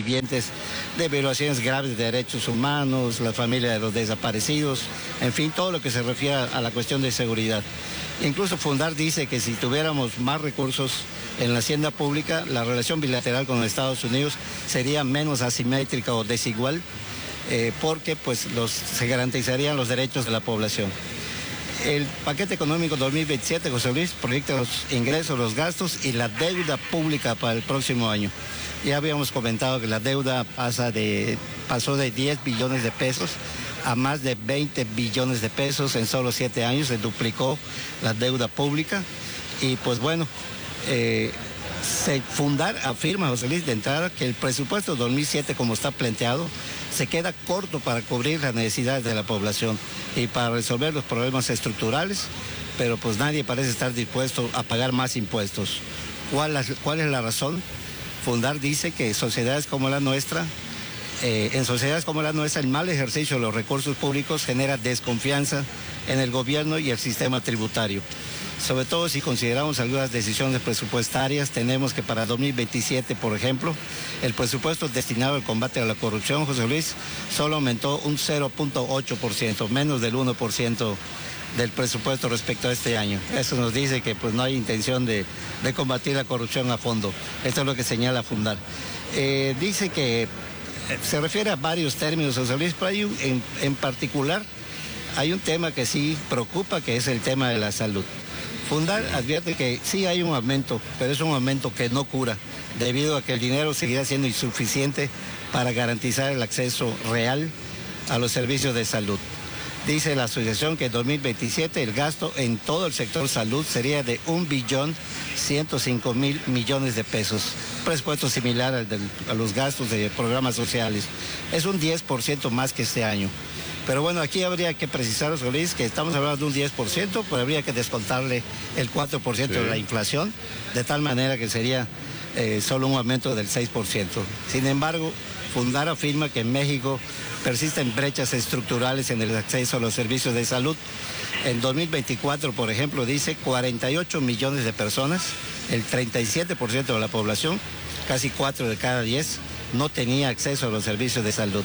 sobrevivientes de violaciones graves de derechos humanos, la familia de los desaparecidos, en fin, todo lo que se refiere a la cuestión de seguridad. Incluso Fundar dice que si tuviéramos más recursos en la hacienda pública, la relación bilateral con Estados Unidos sería menos asimétrica o desigual, porque pues se garantizarían los derechos de la población. El paquete económico 2027, José Luis, proyecta los ingresos, los gastos y la deuda pública para el próximo año. Ya habíamos comentado que la deuda pasó de 10 billones de pesos a más de 20 billones de pesos en solo 7 años, se duplicó la deuda pública y pues bueno, Fundar afirma, José Luis, de entrada que el presupuesto 2007 como está planteado se queda corto para cubrir las necesidades de la población y para resolver los problemas estructurales, pero pues nadie parece estar dispuesto a pagar más impuestos. ¿Cuál es la razón? Fundar dice que en sociedades como la nuestra, el mal ejercicio de los recursos públicos genera desconfianza en el gobierno y el sistema tributario. Sobre todo si consideramos algunas decisiones presupuestarias, tenemos que para 2027, por ejemplo, el presupuesto destinado al combate a la corrupción, José Luis, solo aumentó un 0.8%, menos del 1% del presupuesto respecto a este año. Eso nos dice que pues no hay intención de combatir la corrupción a fondo. Esto es lo que señala Fundar. Dice que se refiere a varios términos, José Luis, pero hay en particular hay un tema que sí preocupa, que es el tema de la salud. Fundar advierte que sí hay un aumento, pero es un aumento que no cura, debido a que el dinero seguirá siendo insuficiente para garantizar el acceso real a los servicios de salud. Dice la asociación que en 2027 el gasto en todo el sector salud sería de 1.105.000 millones de pesos, presupuesto similar a los gastos de programas sociales. Es un 10% más que este año. Pero bueno, aquí habría que precisar, José Luis, que estamos hablando de un 10%, pero habría que descontarle el 4% de la inflación, de tal manera que sería solo un aumento del 6%. Sin embargo, Fundar afirma que en México persisten brechas estructurales en el acceso a los servicios de salud. En 2024, por ejemplo, dice 48 millones de personas, el 37% de la población, casi 4 de cada 10, no tenía acceso a los servicios de salud.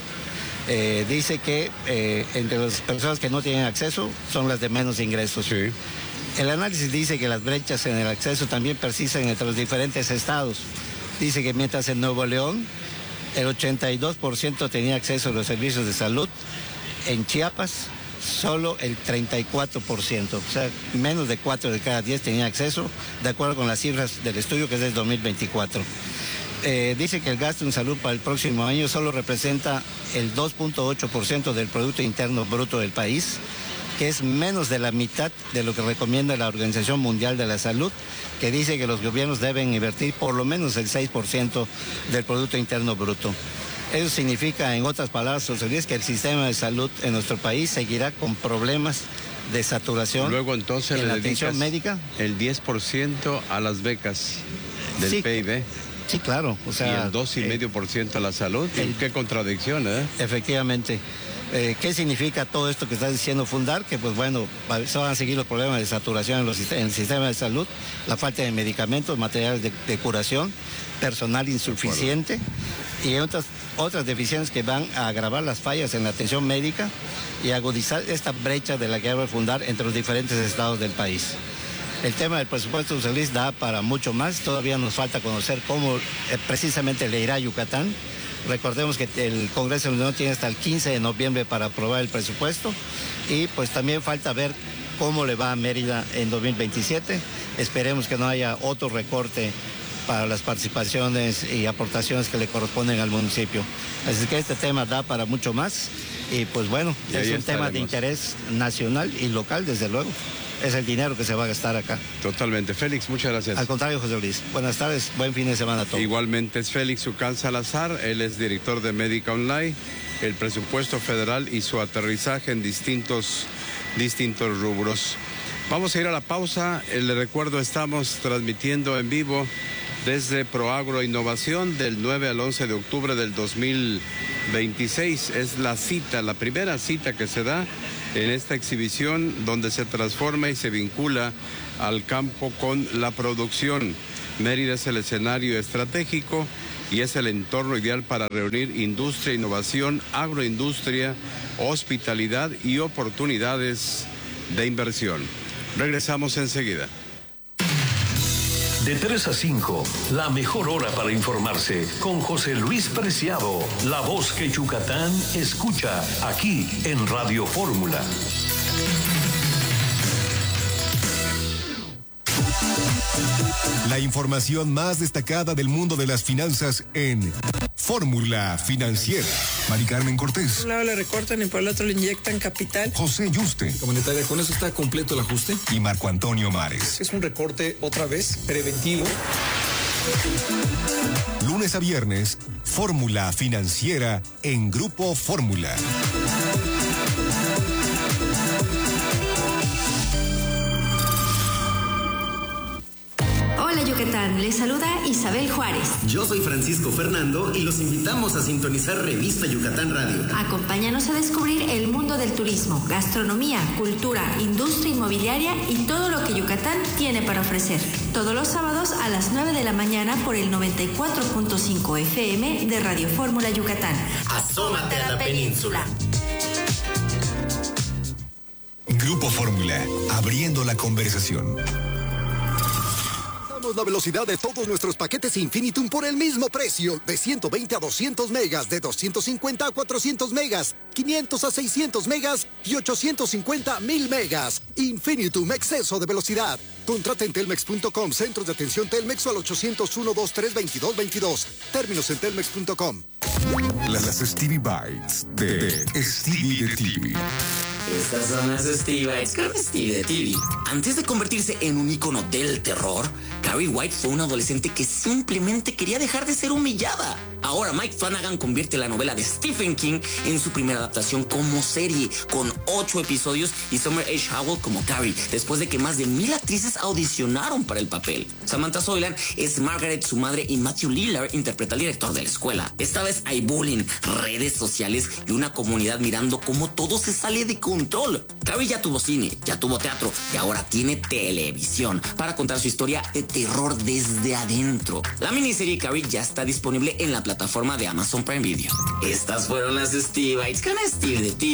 Dice que entre las personas que no tienen acceso son las de menos ingresos. Sí. El análisis dice que las brechas en el acceso también persisten entre los diferentes estados. Dice que mientras en Nuevo León el 82% tenía acceso a los servicios de salud, en Chiapas solo el 34%, o sea, menos de 4 de cada 10 tenía acceso, de acuerdo con las cifras del estudio que es del 2024. Dice que el gasto en salud para el próximo año solo representa el 2.8% del Producto Interno Bruto del país, que es menos de la mitad de lo que recomienda la Organización Mundial de la Salud, que dice que los gobiernos deben invertir por lo menos el 6% del Producto Interno Bruto. Eso significa, en otras palabras, José Luis, que el sistema de salud en nuestro país seguirá con problemas de saturación. Luego entonces en la atención médica. El 10% a las becas del PIB. Sí, claro. O sea, y el 2,5% a la salud. Qué contradicción, ¿eh? Efectivamente. ¿Qué significa todo esto que está diciendo Fundar? Que pues bueno, se van a seguir los problemas de saturación en el sistema de salud, la falta de medicamentos, materiales de curación, personal insuficiente y otras deficiencias que van a agravar las fallas en la atención médica y agudizar esta brecha de la que habla Fundar entre los diferentes estados del país. El tema del presupuesto, José Luis, da para mucho más. Todavía nos falta conocer cómo precisamente le irá a Yucatán. Recordemos que el Congreso de la Unión tiene hasta el 15 de noviembre para aprobar el presupuesto y pues también falta ver cómo le va a Mérida en 2027. Esperemos que no haya otro recorte para las participaciones y aportaciones que le corresponden al municipio. Así que este tema da para mucho más y pues bueno, es un tema de interés nacional y local, desde luego. Es el dinero que se va a gastar acá. Totalmente. Félix, muchas gracias. Al contrario, José Luis. Buenas tardes, buen fin de semana a todos. Igualmente es Félix Ucán Salazar, él es director de Médica Online, el presupuesto federal y su aterrizaje en distintos rubros. Vamos a ir a la pausa. Le recuerdo, estamos transmitiendo en vivo desde Proagro Innovación del 9 al 11 de octubre del 2026. Es la primera cita que se da en esta exhibición donde se transforma y se vincula al campo con la producción. Mérida es el escenario estratégico y es el entorno ideal para reunir industria, innovación, agroindustria, hospitalidad y oportunidades de inversión. Regresamos enseguida. De 3 a 5, la mejor hora para informarse con José Luis Preciado, la voz que Yucatán escucha aquí en Radio Fórmula. La información más destacada del mundo de las finanzas en Fórmula Financiera. Mari Carmen Cortés. Por un lado le recortan y por el otro le inyectan capital. José Yuste. Comunitaria, ¿con eso está completo el ajuste? Y Marco Antonio Mares. Es un recorte otra vez preventivo. Lunes a viernes, Fórmula Financiera en Grupo Fórmula. Hola Yucatán, les saluda Isabel Juárez. Yo soy Francisco Fernando y los invitamos a sintonizar Revista Yucatán Radio. Acompáñanos a descubrir el mundo del turismo, gastronomía, cultura, industria inmobiliaria y todo lo que Yucatán tiene para ofrecer. Todos los sábados a las 9 de la mañana por el 94.5 FM de Radio Fórmula Yucatán. Asómate a la península. Grupo Fórmula, abriendo la conversación. La velocidad de todos nuestros paquetes Infinitum por el mismo precio, de 120 a 200 megas, de 250 a 400 megas, 500 a 600 megas y 850 a 1000 megas. Infinitum, exceso de velocidad. Contrata en telmex.com, centros de atención Telmex o al 801-223-2222. Términos en telmex.com. Las Stevie Bites de Stevie de TV. Estas son las Stevie Bites con Stevie de TV. Antes de convertirse en un ícono del terror, Carrie White fue una adolescente que simplemente quería dejar de ser humillada. Ahora Mike Flanagan convierte la novela de Stephen King en su primera adaptación como serie, con 8 episodios y Summer H. Howell como Carrie, después de que más de 1000 actrices audicionaron para el papel. Samantha Soilan es Margaret, su madre, y Matthew Lillard interpreta al director de la escuela. Esta vez hay bullying, redes sociales y una comunidad mirando cómo todo se sale de control. Carrie ya tuvo cine, ya tuvo teatro y ahora tiene televisión para contar su historia de terror desde adentro. La miniserie Carrie ya está disponible en la plataforma de Amazon Prime Video. Estas fueron las Stevie Bites con Stevie de TV.